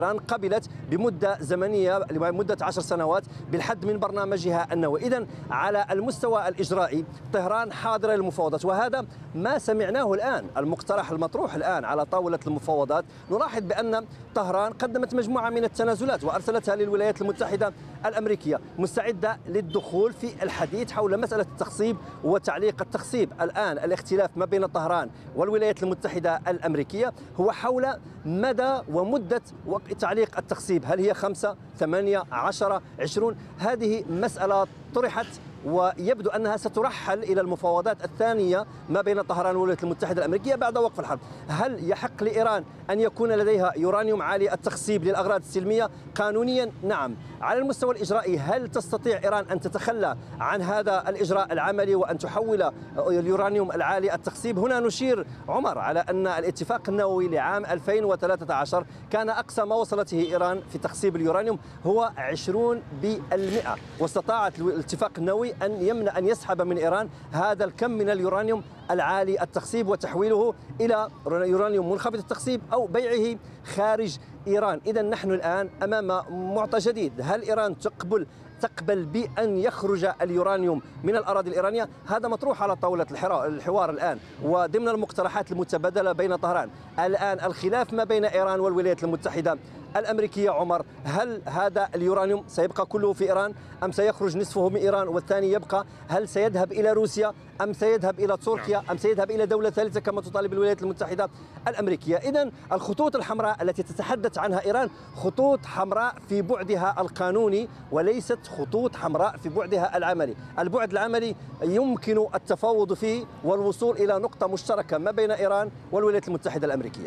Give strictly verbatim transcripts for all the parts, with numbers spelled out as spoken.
إيران قبلت بمدة زمنية لمدة عشر سنوات بالحد من برنامجها النووي. إذن على المستوى الإجرائي طهران حاضرة للمفاوضات، وهذا ما سمعناه الآن. المقترح المطروح الآن على طاولة المفاوضات نلاحظ بأن طهران قدمت مجموعة من التنازلات وأرسلتها للولايات المتحدة الأمريكية، مستعدة للدخول في الحديث حول مسألة التخصيب وتعليق التخصيب. الآن الاختلاف ما بين طهران والولايات المتحدة الأمريكية هو حول مدى ومدة تعليق التخصيب، هل هي خمسة، ثمانية، عشرة، عشرون؟ هذه مسألة طرحت ويبدو أنها سترحل إلى المفاوضات الثانية ما بين طهران والولايات المتحدة الأمريكية بعد وقف الحرب. هل يحق لإيران أن يكون لديها يورانيوم عالي التخصيب للأغراض السلمية؟ قانونيا نعم. على المستوى الإجرائي هل تستطيع إيران أن تتخلى عن هذا الإجراء العملي وأن تحول اليورانيوم العالي التخصيب؟ هنا نشير عمر على أن الاتفاق النووي لعام ألفين وثلاثة عشر كان أقصى ما وصلته إيران في تخصيب اليورانيوم هو عشرين بالمئة، واستطاعت الاتفاق النووي أن يمنع أن يسحب من إيران هذا الكم من اليورانيوم العالي التخصيب وتحويله إلى يورانيوم منخفض التخصيب أو بيعه خارج إيران. إذا نحن الآن أمام معطى جديد، هل إيران تقبل تقبل بأن يخرج اليورانيوم من الأراضي الإيرانية؟ هذا مطروح على طاولة الحوار الآن وضمن المقترحات المتبادلة بين طهران. الآن الخلاف ما بين إيران والولايات المتحدة الأمريكية عمر، هل هذا اليورانيوم سيبقى كله في إيران أم سيخرج نصفه من إيران والثاني يبقى؟ هل سيذهب إلى روسيا أم سيذهب إلى تركيا أم سيذهب إلى دولة ثالثة كما تطالب الولايات المتحدة الأمريكية؟ إذن الخطوط الحمراء التي تتحدث عنها إيران خطوط حمراء في بعدها القانوني وليست خطوط حمراء في بعدها العملي. البعد العملي يمكن التفاوض فيه والوصول إلى نقطة مشتركة ما بين إيران والولايات المتحدة الأمريكية.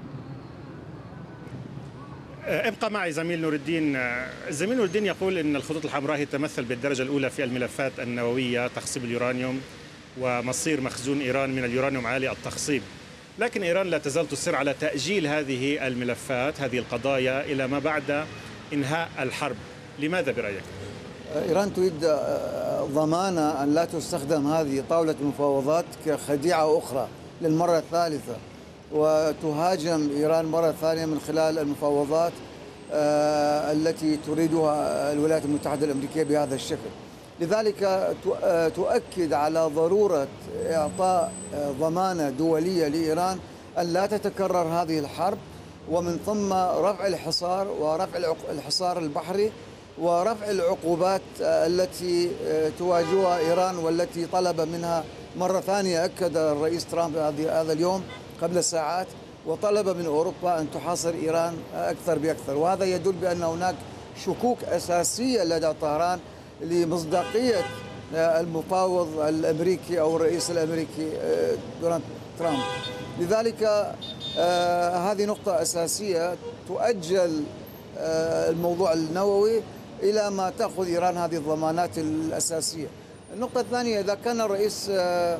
ابقى معي زميل نور الدين. الزميل نور الدين يقول ان الخطوط الحمراء هي تتمثل بالدرجه الاولى في الملفات النوويه تخصيب اليورانيوم ومصير مخزون ايران من اليورانيوم عالي التخصيب، لكن ايران لا تزال تصر على تاجيل هذه الملفات هذه القضايا الى ما بعد انهاء الحرب. لماذا برايك؟ ايران تريد ضمان ان لا تستخدم هذه طاوله المفاوضات كخديعه اخرى للمره الثالثه، وتهاجم إيران مرة ثانية من خلال المفاوضات التي تريدها الولايات المتحدة الأمريكية بهذا الشكل. لذلك تؤكد على ضرورة إعطاء ضمانة دولية لإيران أن لا تتكرر هذه الحرب، ومن ثم رفع الحصار ورفع الحصار البحري ورفع العقوبات التي تواجهها إيران والتي طلب منها مرة ثانية. أكد الرئيس ترامب هذا اليوم قبل ساعات وطلب من أوروبا أن تحاصر إيران أكثر بأكثر، وهذا يدل بأن هناك شكوك أساسية لدى طهران لمصداقية المفاوض الأمريكي أو الرئيس الأمريكي دونالد ترامب. لذلك هذه نقطة أساسية تؤجل الموضوع النووي إلى ما تأخذ إيران هذه الضمانات الأساسية. النقطة الثانية، إذا كان الرئيس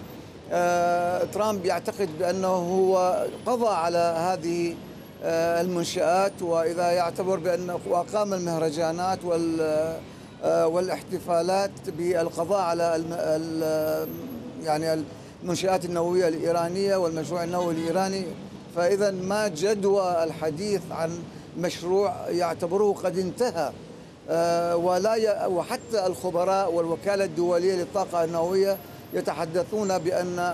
ترامب يعتقد بأنه هو قضى على هذه المنشآت، وإذا يعتبر بأنه أقام المهرجانات والاحتفالات بالقضاء على يعني المنشآت النووية الإيرانية والمشروع النووي الإيراني، فإذا ما جدوى الحديث عن مشروع يعتبره قد انتهى. ولا وحتى الخبراء والوكالة الدولية للطاقة النووية يتحدثون بأن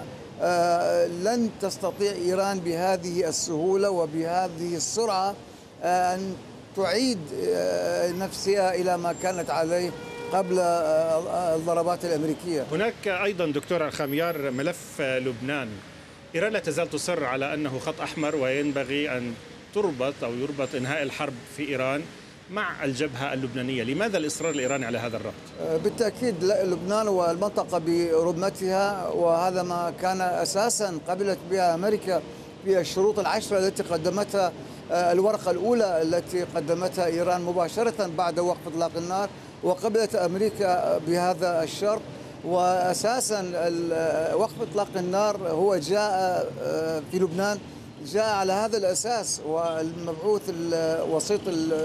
لن تستطيع إيران بهذه السهولة وبهذه السرعة أن تعيد نفسها إلى ما كانت عليه قبل الضربات الأمريكية. هناك أيضا دكتور الخميار ملف لبنان. إيران لا تزال تصر على أنه خط أحمر وينبغي أن تربط أو يربط إنهاء الحرب في إيران مع الجبهة اللبنانية. لماذا الإصرار الإيراني على هذا الربط؟ بالتأكيد لبنان والمنطقة برمتها، وهذا ما كان أساسا قبلت بها أمريكا في الشروط العشرة التي قدمتها. الورقة الأولى التي قدمتها إيران مباشرة بعد وقف إطلاق النار، وقبلت أمريكا بهذا الشرط. وأساسا وقف إطلاق النار هو جاء في لبنان جاء على هذا الأساس، والمبعوث الوسيط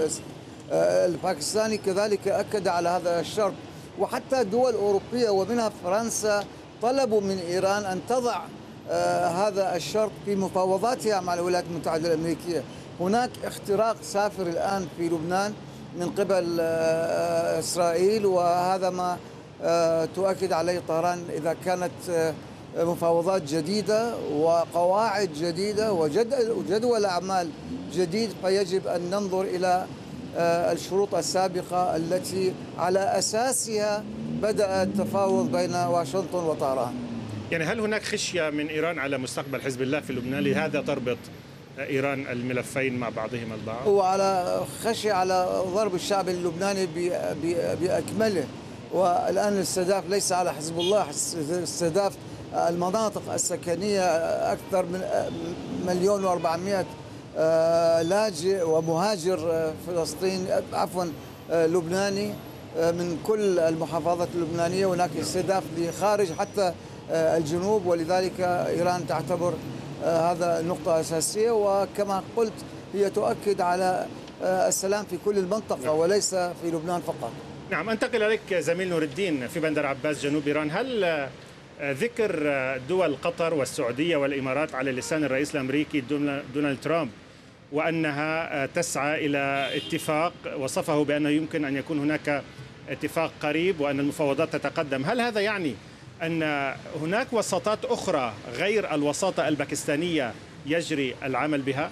الباكستاني كذلك أكد على هذا الشرط. وحتى دول أوروبية ومنها فرنسا طلبوا من إيران أن تضع هذا الشرط في مفاوضاتها مع الولايات المتحدة الأمريكية. هناك اختراق سافر الآن في لبنان من قبل إسرائيل، وهذا ما تؤكد عليه طهران. إذا كانت مفاوضات جديدة وقواعد جديدة وجدول أعمال جديد، فيجب أن ننظر إلى الشروط السابقة التي على أساسها بدأ التفاوض بين واشنطن وطهران. يعني هل هناك خشية من إيران على مستقبل حزب الله في لبنان، لهذا تربط إيران الملفين مع بعضهما البعض؟ وعلى خشية على ضرب الشعب اللبناني بأكمله، والآن الاستهداف ليس على حزب الله، استهداف المناطق السكنية. أكثر من مليون وأربعمائة لاجئ ومهاجر فلسطين عفوا لبناني من كل المحافظات اللبنانية. هناك استهداف لخارج حتى الجنوب، ولذلك إيران تعتبر هذا نقطة أساسية، وكما قلت هي تؤكد على السلام في كل المنطقة وليس في لبنان فقط. نعم، أنتقل إليك زميل نور الدين في بندر عباس جنوب إيران. هل ذكر دول قطر والسعودية والإمارات على لسان الرئيس الأمريكي دونالد ترامب وأنها تسعى إلى اتفاق، وصفه بأنه يمكن أن يكون هناك اتفاق قريب وأن المفاوضات تتقدم، هل هذا يعني أن هناك وساطات أخرى غير الوساطة الباكستانية يجري العمل بها؟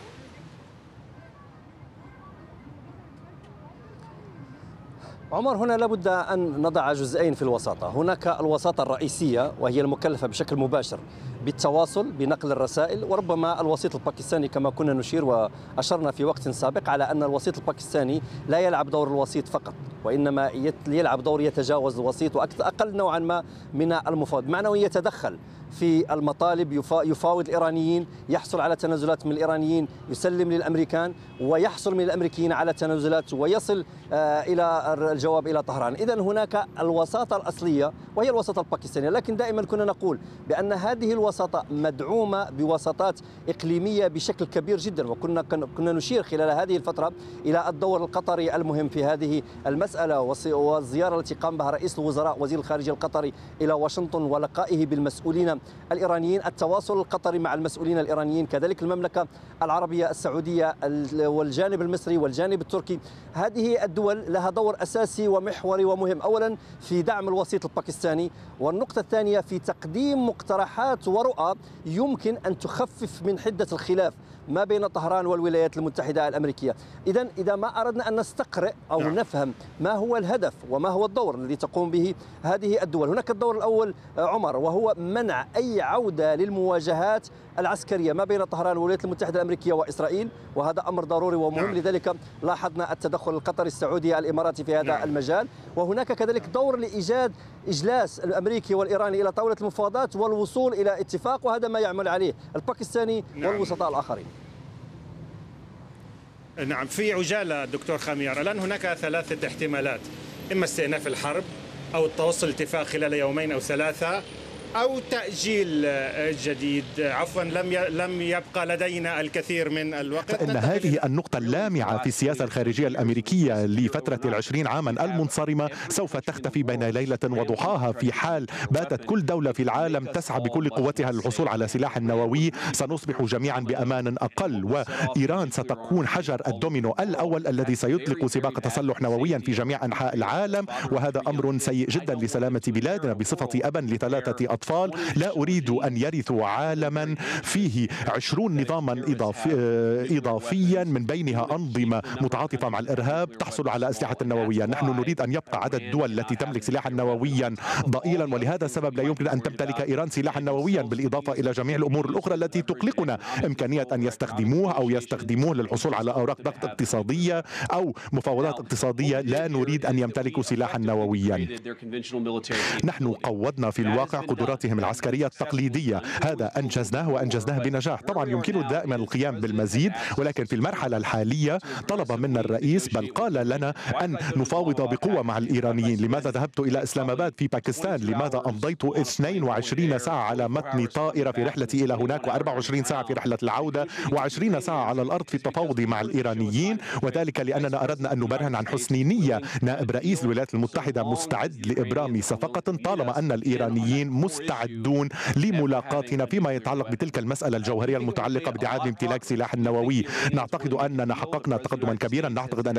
عمر، هنا لابد أن نضع جزئين في الوساطة. هناك الوساطة الرئيسية وهي المكلفة بشكل مباشر بالتواصل بنقل الرسائل، وربما الوسيط الباكستاني كما كنا نشير وأشرنا في وقت سابق على أن الوسيط الباكستاني لا يلعب دور الوسيط فقط، وإنما يلعب دور يتجاوز الوسيط وأقل نوعا ما من المفاوض، معناه يتدخل في المطالب، يفاوض الإيرانيين، يحصل على تنازلات من الإيرانيين، يسلم للأمريكان، ويحصل من الأمريكيين على تنازلات، ويصل إلى الجواب إلى طهران. إذن هناك الوساطة الأصلية وهي الوساطة الباكستانية، لكن دائما كنا نقول بأن هذه الوساطة مدعومة بوساطات إقليمية بشكل كبير جدا، وكنا كنا نشير خلال هذه الفترة إلى الدور القطري المهم في هذه المسألة، والزيارة التي قام بها رئيس الوزراء وزير الخارجية القطري إلى واشنطن ولقائه بالمسؤولين الإيرانيين، التواصل القطري مع المسؤولين الإيرانيين، كذلك المملكة العربية السعودية والجانب المصري والجانب التركي. هذه الدول لها دور أساسي ومحوري ومهم، أولا في دعم الوسيط الباكستاني، والنقطة الثانية في تقديم مقترحات ورؤى يمكن أن تخفف من حدة الخلاف ما بين طهران والولايات المتحدة الأمريكية. إذن إذا ما أردنا أن نستقرئ أو نعم. نفهم ما هو الهدف وما هو الدور الذي تقوم به هذه الدول، هناك الدور الأول عمر وهو منع أي عودة للمواجهات العسكرية ما بين طهران والولايات المتحدة الأمريكية وإسرائيل، وهذا أمر ضروري ومهم. نعم. لذلك لاحظنا التدخل القطري السعودي الإماراتي في هذا نعم. المجال، وهناك كذلك دور لإيجاد إجلاس الأمريكي والإيراني إلى طاولة المفاوضات والوصول إلى اتفاق، وهذا ما يعمل عليه الباكستاني نعم. والوسطاء الآخرين. نعم، في عجالة دكتور خميار، الآن هناك ثلاثة احتمالات: إما استئناف الحرب أو التوصل لاتفاق خلال يومين أو ثلاثة أو تأجيل جديد. عفوا لم لم يبقى لدينا الكثير من الوقت. فإن هذه النقطة اللامعة في السياسة الخارجية الأمريكية لفترة العشرين عاما المنصرمة سوف تختفي بين ليلة وضحاها في حال باتت كل دولة في العالم تسعى بكل قوتها للحصول على سلاح نووي. سنصبح جميعا بأمان أقل، وإيران ستكون حجر الدومينو الأول الذي سيطلق سباق تسلح نوويا في جميع أنحاء العالم، وهذا أمر سيء جدا لسلامة بلادنا. بصفة أبا لثلاثة أطفال أطفال لا أريد أن يرثوا عالما فيه عشرون نظاما إضافي إضافيا من بينها أنظمة متعاطفة مع الإرهاب تحصل على أسلحة نووية. نحن نريد أن يبقى عدد الدول التي تملك سلاحا نوويا ضئيلا، ولهذا السبب لا يمكن أن تمتلك إيران سلاحا نوويا، بالإضافة إلى جميع الأمور الأخرى التي تقلقنا، إمكانية أن يستخدموه أو يستخدموه للحصول على أوراق ضغط اقتصادية أو مفاوضات اقتصادية. لا نريد أن يمتلكوا سلاحا نوويا. نحن قوضنا في الواقع قدراتهم العسكرية التقليدية، هذا أنجزناه وأنجزناه بنجاح. طبعا يمكن دائما القيام بالمزيد، ولكن في المرحلة الحالية طلب منا الرئيس، بل قال لنا أن نفاوض بقوة مع الإيرانيين. لماذا ذهبت إلى إسلام آباد في باكستان؟ لماذا أمضيت اثنتين وعشرين ساعة على متن طائرة في رحلتي إلى هناك، وأربع وعشرين ساعة في رحلة العودة، وعشرين ساعة على الأرض في التفاوض مع الإيرانيين؟ وذلك لأننا أردنا أن نبرهن عن حسن نية. نائب رئيس الولايات المتحدة مستعد لإبرام صفقة طالما أن الإيرانيين مستعد مستعدون لملاقاتنا فيما يتعلق بتلك المسألة الجوهرية المتعلقة بدعاية امتلاك سلاح نووي. نعتقد أننا حققنا تقدما كبيرا، نعتقد أن